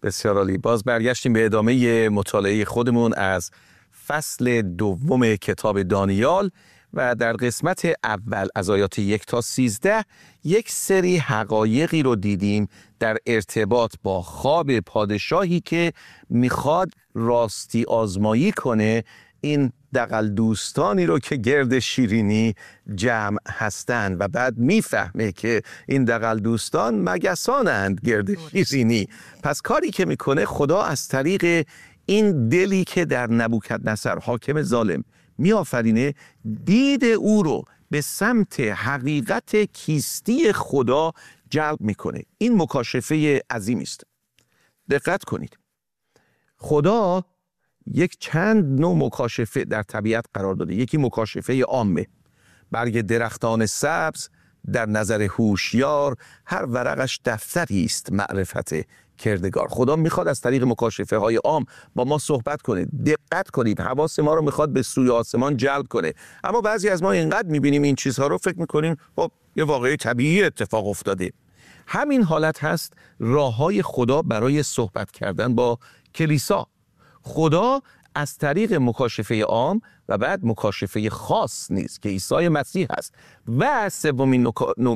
بسیار عالی. باز برگشتیم به ادامه مطالعه خودمون از فصل دوم کتاب دانیال و در قسمت اول از آیات 1 تا 13 یک سری حقایقی رو دیدیم در ارتباط با خواب پادشاهی که میخواد راستی آزمایی کنه این دغل دوستانی رو که گرد شیرینی جمع هستند و بعد میفهمه که این دغل دوستان مگسانند گرد شیرینی. پس کاری که میکنه خدا از طریق این دلی که در نبوکدنصر حاکم ظالم میآفرینه دید او رو به سمت حقیقت کیستی خدا جلب میکنه. این مکاشفه عظیمی است. دقت کنید، خدا یک چند نوع مکاشفه در طبیعت قرار داده. یکی مکاشفه عامه، برگ درختان سبز در نظر هوشیار هر ورقش دفتری است معرفت کردگار. خدا میخواد از طریق مکاشفه های عام با ما صحبت کنه. دقت کنید، حواس ما رو میخواد به سوی آسمان جلب کنه. اما بعضی از ما اینقدر میبینیم این چیزها رو فکر میکنیم خب یه واقعه طبیعی اتفاق افتاده. همین حالت هست راههای خدا برای صحبت کردن با کلیسا. خدا از طریق مکاشفه عام و بعد مکاشفه خاص نیست که عیسی مسیح هست و سومین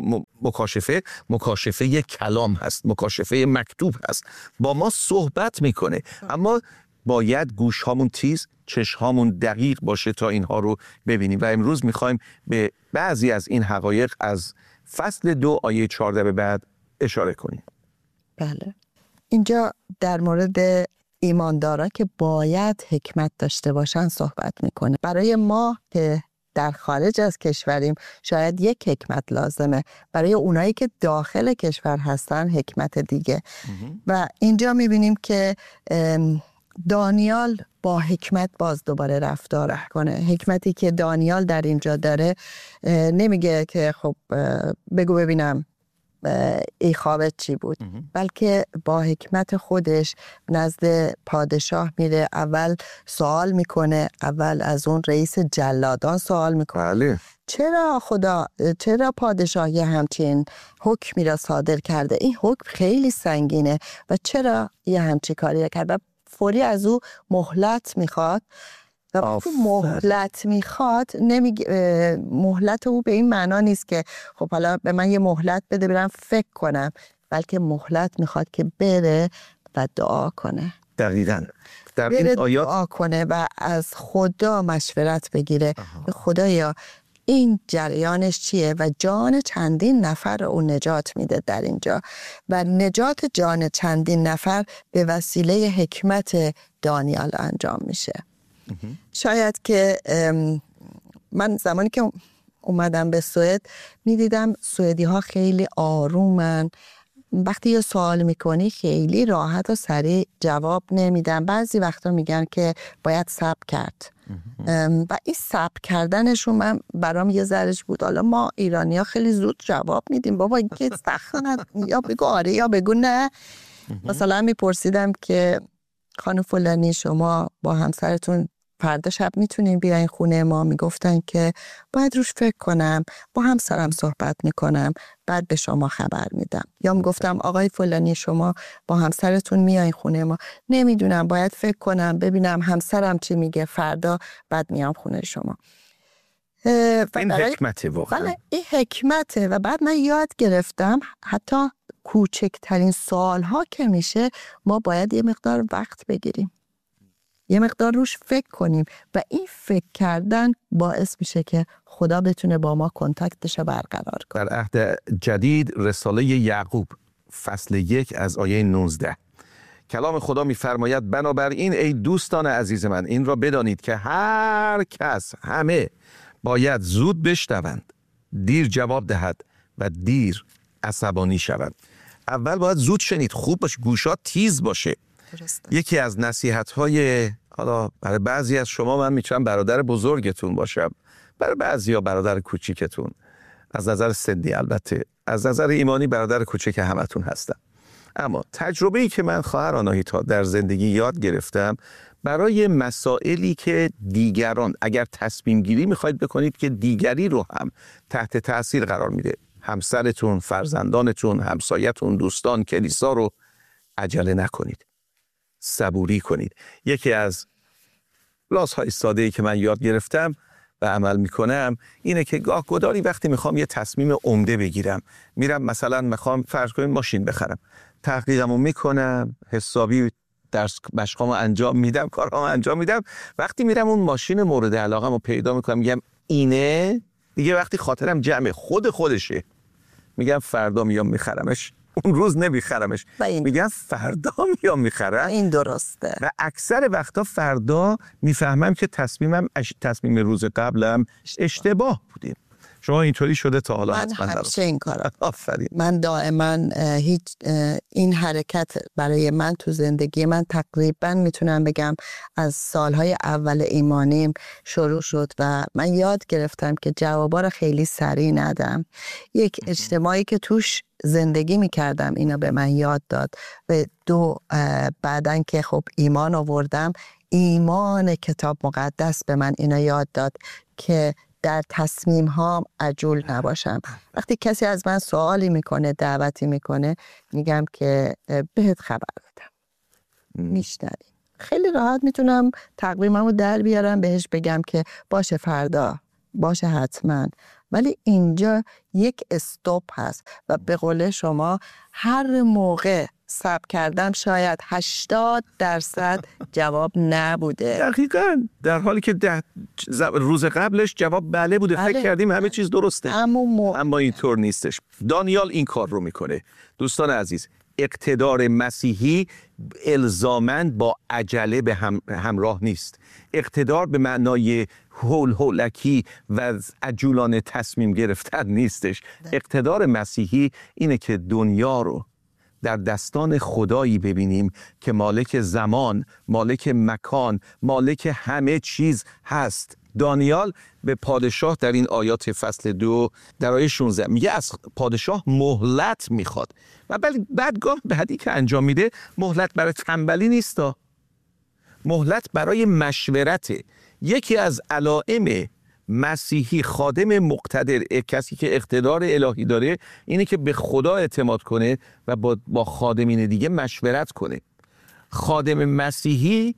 مکاشفه کلام هست، مکاشفه مکتوب هست، با ما صحبت میکنه. اما باید گوش هامون تیز، چشم هامون دقیق باشه تا اینها رو ببینیم و امروز میخوایم به بعضی از این حقایق از فصل 2 آیه 14 به بعد اشاره کنیم. بله، اینجا در مورد ایماندارا که باید حکمت داشته باشن صحبت میکنه. برای ما که در خارج از کشوریم شاید یک حکمت لازمه، برای اونایی که داخل کشور هستن حکمت دیگه. و اینجا میبینیم که دانیال با حکمت باز دوباره رفتار کنه. حکمتی که دانیال در اینجا داره نمیگه که خب بگو ببینم ای خوابت چی بود، بلکه با حکمت خودش نزد پادشاه میره، اول سوال میکنه، اول از اون رئیس جلادان سوال میکنه. بله. چرا پادشاه یه همچین حکمی را صادر کرده؟ این حکم خیلی سنگینه و چرا یه همچین کاری کرد؟ و فوری از او مهلت میخواد. و مهلت میخواد، مهلت او به این معنا نیست که خب حالا به من یه مهلت بده برم فکر کنم، بلکه مهلت میخواد که بره و دعا کنه. دقیقاً در این آیات دعا کنه و از خدا مشورت بگیره. خدایا این جریانش چیه و جان چندین نفر او نجات میده در اینجا و نجات جان چندین نفر به وسیله حکمت دانیال انجام میشه. شاید که من زمانی که اومدم به سوئد میدیدم سوئدی ها خیلی آرومن. وقتی یه سوال میکنی خیلی راحت و سریع جواب نمیدن. بعضی وقتا میگن که باید صبر کرد و این صبر کردنشون من برام یه ذره‌اش بود. حالا ما ایرانی ها خیلی زود جواب میدیم، بابا این که سخت یا بگو آره یا بگو نه. مثلا میپرسیدم که خانم فلانی شما با همسرتون فردا شب میتونین بیاین خونه ما؟ میگفتن که باید روش فکر کنم، با همسرم صحبت میکنم، بعد به شما خبر میدم. یا میگفتم آقای فلانی شما با همسرتون میاین خونه ما؟ نمیدونم، باید فکر کنم ببینم همسرم چی میگه، فردا بعد میام خونه شما. این حکمته واقعا. بله این حکمته. و بعد من یاد گرفتم حتی کوچکترین سوال ها که میشه ما باید یه مقدار وقت بگیریم، یه مقدار روش فکر کنیم و این فکر کردن باعث میشه که خدا بتونه با ما کنتاکتش برقرار کنه. در عهد جدید رساله یعقوب فصل 1 از آیه 19 کلام خدا میفرماید بنابراین ای دوستان عزیز من این را بدانید که هر کس همه باید زود بشنوند، دیر جواب دهد و دیر عصبانی شود. اول باید زود شنید، خوب باشه، گوشات تیز باشه. درسته. یکی از نصیحت‌های حالا برای بعضی از شما من میتونم برادر بزرگتون باشم، برای بعضیا برادر کوچیکتون، از نظر سنی البته، از نظر ایمانی برادر کوچک همتون هستم. اما تجربه‌ای که من خواهر آناهیتا در زندگی یاد گرفتم برای مسائلی که دیگران اگر تصمیم گیری میخواید بکنید که دیگری رو هم تحت تأثیر قرار میده، همسرتون، فرزندانتون، همسایتون، دوستان، کلیسا رو، عجله نکنید. صبوری کنید. یکی از رازهای ساده‌ای که من یاد گرفتم و عمل میکنم اینه که گاه گداری وقتی میخوام یه تصمیم عمده بگیرم، میرم مثلا میخوام فرض کنیم ماشین بخرم، تحقیقمو میکنم، حسابی درس مشقامو انجام میدم، کارامو انجام میدم. وقتی میرم اون ماشین مورد علاقه‌مو پیدا میکنم، میگم اینه دیگه، وقتی خاطرم جمع خودشه، میگم فردا میام میخرمش. اون روز نمیخرمش، میگم فردا میام میخرم. این درسته. و اکثر وقتا فردا میفهمم که تصمیم روز قبلم اشتباه بوده. شما اینطوری شده تا حالا؟ من همیشه این کارم. آفرین. من دائما این حرکت برای من تو زندگی من تقریبا میتونم بگم از سالهای اول ایمانیم شروع شد و من یاد گرفتم که جوابا رو خیلی سریع ندم. یک اجتماعی که توش زندگی میکردم اینا به من یاد داد و بعدن که خب ایمان آوردم، ایمان کتاب مقدس به من اینا یاد داد که در تصمیم هام عجول نباشم. وقتی کسی از من سوالی میکنه، دعوتی میکنه، میگم که بهت خبر بدم، میشنوی. خیلی راحت میتونم تقویممو در بیارم، بهش بگم که باشه فردا، باشه حتما. ولی اینجا یک استاپ هست و به قول شما هر موقع صبر کردم شاید 80% جواب نبوده. دقیقاً در حالی که روز قبلش جواب بله بوده. فکر کردیم همه چیز درسته، اما اینطور نیستش. دانیال این کار رو میکنه. دوستان عزیز، اقتدار مسیحی الزاماً با عجله به همراه نیست. اقتدار به معنای هولکی و عجولانه تصمیم گرفتن نیستش. اقتدار مسیحی اینه که دنیا رو در دستان خدایی ببینیم که مالک زمان، مالک مکان، مالک همه چیز هست. دانیال به پادشاه در این آیات فصل 2 در آیه 16 میگه از پادشاه مهلت میخواد و بعدگاه بعدی که انجام میده مهلت برای تنبلی نیستا، مهلت برای مشورته. یکی از علائم مسیحی، خادم مقتدر، کسی که اقتدار الهی داره، اینه که به خدا اعتماد کنه و با خادمین دیگه مشورت کنه. خادم مسیحی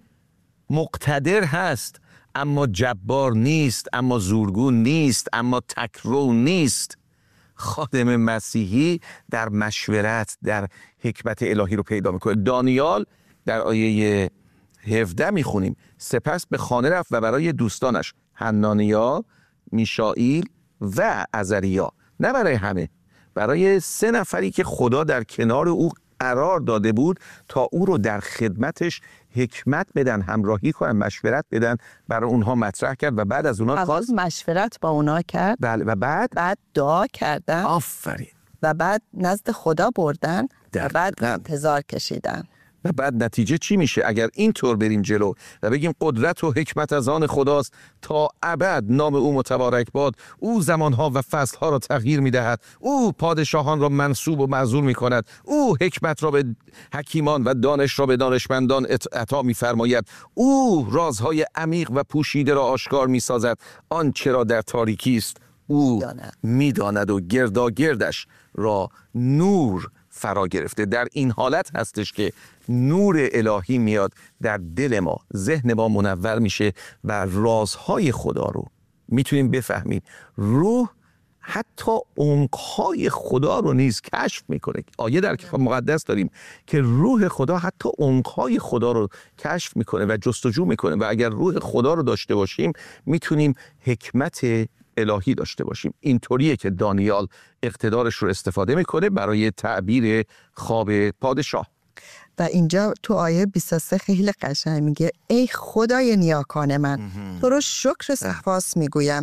مقتدر هست، اما جبار نیست، اما زورگو نیست، اما تکرو نیست. خادم مسیحی در مشورت، در حکمت الهی رو پیدا میکنه. دانیال در آیه 17 میخونیم سپس به خانه رفت و برای دوستانش حنانیا، میشائیل و عزریا، نه برای همه، برای 3 نفری که خدا در کنار او قرار داده بود تا او رو در خدمتش حکمت بدن، همراهی کنن، مشورت بدن، برای اونها مطرح کرد و بعد از اونها خواست مشورت با اونها کرد. بله. و بعد دعا کردن. آفرین. و بعد نزد خدا بردن و بعد انتظار کشیدن. و بعد نتیجه چی میشه؟ اگر اینطور بریم جلو و بگیم قدرت و حکمت از آن خداست تا ابد، نام او متبارک باد، او زمانها و فصلها را تغییر میدهد، او پادشاهان را منصوب و معزول میکند، او حکمت را به حکیمان و دانش را به دانشمندان عطا میفرماید، او رازهای عمیق و پوشیده را آشکار میسازد، آنچه را در تاریکی است او میداند و گرداگردش را نور فرا گرفته. در این حالت هستش که نور الهی میاد در دل ما، ذهن ما منور میشه و رازهای خدا رو میتونیم بفهمیم. روح حتی عمقهای خدا رو نیز کشف میکنه. آیه در کتاب مقدس داریم که روح خدا حتی عمقهای خدا رو کشف میکنه و جستجو میکنه و اگر روح خدا رو داشته باشیم میتونیم حکمت الهی داشته باشیم. اینطوریه که دانیال اقتدارش رو استفاده میکنه برای تعبیر خواب پادشاه. و اینجا تو آیه 23 خیلی قشنگ میگه ای خدای نیاکان من، تو رو شکر سپاس میگویم،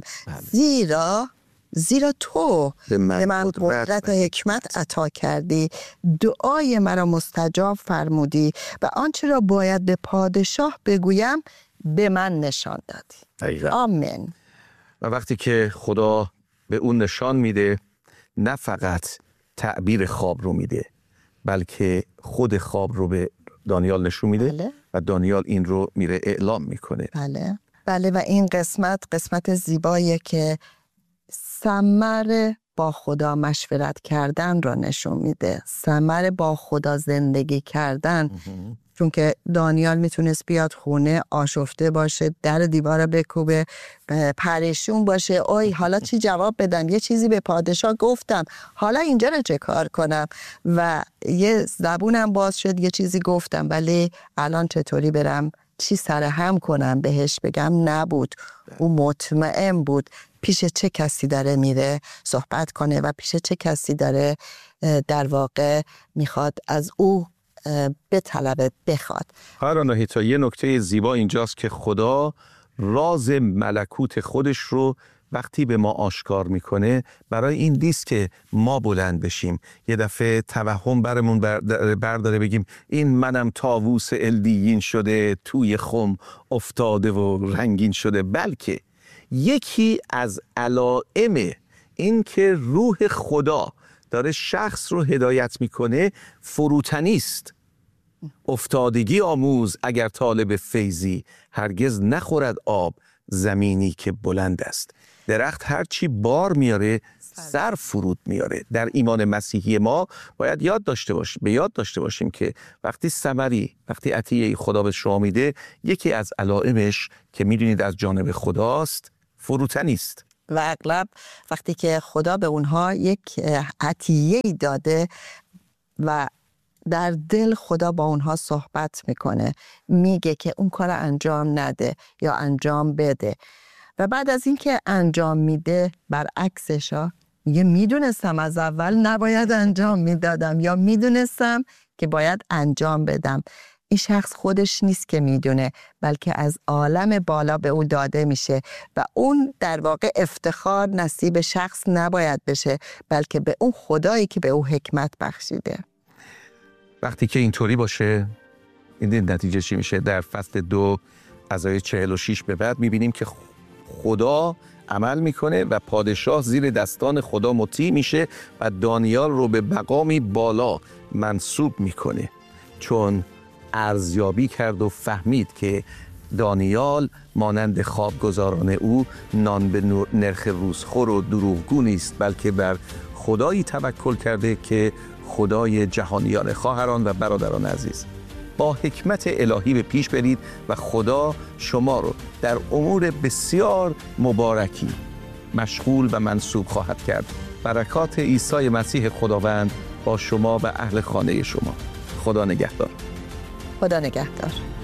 زیرا تو به من قدرت و حکمت عطا کردی، دعای مرا مستجاب فرمودی و آنچه را باید به پادشاه بگویم به من نشان دادی. آمین. و وقتی که خدا به اون نشان میده، نه فقط تعبیر خواب رو میده بلکه خود خواب رو به دانیال نشون میده. بله. و دانیال این رو میره اعلام میکنه. بله. و این قسمت زیباییه که ثمر با خدا مشورت کردن را نشون میده، ثمر با خدا زندگی کردن چون که دانیال میتونست بیاد خونه آشفته باشه، در دیوار بکوبه، پریشون باشه، اوی حالا چی جواب بدم، یه چیزی به پادشاه گفتم، حالا اینجا رو چه کار کنم، و یه زبونم باز شد، یه چیزی گفتم، ولی الان چطوری برم چی سرهم کنم بهش بگم؟ نبود. او مطمئن بود پیش چه کسی داره میره صحبت کنه و پیش چه کسی داره در واقع میخواد از او بطلبه، بخواد. خواهران آناهیتا، یه نکته زیبا اینجاست که خدا راز ملکوت خودش رو وقتی به ما آشکار میکنه برای این نیست که ما بلند بشیم، یه دفعه توهم برمون برداره بگیم این منم طاووس الدیین شده توی خم افتاده و رنگین شده، بلکه یکی از علائم این که روح خدا داره شخص رو هدایت میکنه فروتنی است. افتادگی آموز اگر طالب فیضی، هرگز نخورد آب زمینی که بلند است. درخت هرچی بار میاره سر فرود میاره. در ایمان مسیحی ما باید به یاد داشته باشیم که وقتی عطیه خدا به شما میده، یکی از علائمش که میدونید از جانب خداست فروتنی است. و اغلب وقتی که خدا به اونها یک عطیه داده و در دل خدا با اونها صحبت میکنه، میگه که اون کار انجام نده یا انجام بده، و بعد از اینکه انجام میده برعکسش میگه میدونستم از اول نباید انجام میدادم، یا میدونستم که باید انجام بدم. این شخص خودش نیست که میدونه، بلکه از عالم بالا به او داده میشه و اون در واقع افتخار نصیب شخص نباید بشه، بلکه به اون خدایی که به او حکمت بخشیده. وقتی که اینطوری باشه، این نتیجه چی میشه؟ در فصل 2 از آیه 46 به بعد میبینیم که خدا عمل میکنه و پادشاه زیر دستان خدا مطیع میشه و دانیال رو به مقامی بالا منصوب میکنه، چون ارزیابی کرد و فهمید که دانیال مانند خوابگزاران او نان به نرخ روزخور و دروغگو نیست، بلکه بر خدایی توکل کرده که خدای جهانیان. خواهران و برادران عزیز، با حکمت الهی به پیش برید و خدا شما رو در امور بسیار مبارکی مشغول و منصوب خواهد کرد. برکات عیسی مسیح خداوند با شما و اهل خانه شما. خدا نگهدار. خدا نگهدار.